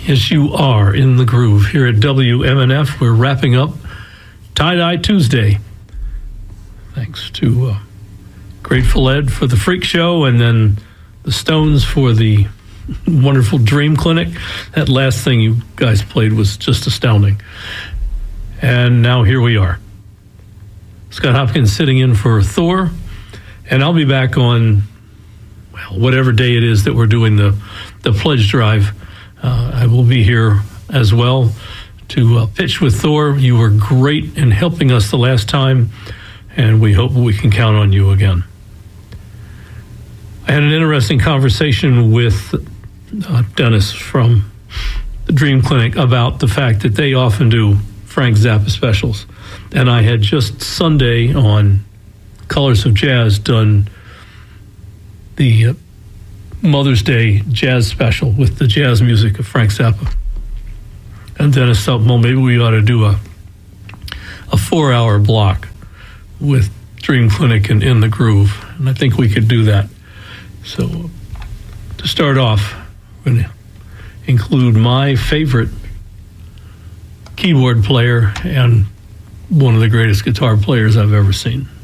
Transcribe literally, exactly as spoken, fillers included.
Yes, you are in the groove here at W M N F. We're wrapping up Tie-Dye Tuesday. Thanks to uh, Grateful Ed for the Freak Show, and then the Stones for the wonderful Dream Clinic. That last thing you guys played was just astounding. And now here we are. Scott Hopkins sitting in for Thor, and I'll be back on, well, whatever day it is that we're doing the, the pledge drive. Uh, I will be here as well to uh, pitch with Thor. You were great in helping us the last time, and we hope we can count on you again. I had an interesting conversation with uh, Dennis from the Dream Clinic about the fact that they often do Frank Zappa specials. And I had just Sunday on Colors of Jazz done the uh, Mother's Day jazz special with the jazz music of Frank Zappa. And Dennis thought, well, maybe we ought to do a a four-hour block with Dream Clinic and In the Groove. And I think we could do that. So to start off, we're going to include my favorite keyboard player and one of the greatest guitar players I've ever seen.